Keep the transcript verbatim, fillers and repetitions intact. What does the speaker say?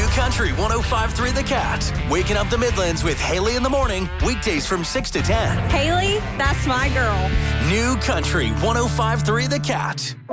Country one oh five three The Cat. Waking up the Midlands with Haley in the morning. Weekdays from six to ten. Haley, that's my girl. New Country one oh five three The Cat.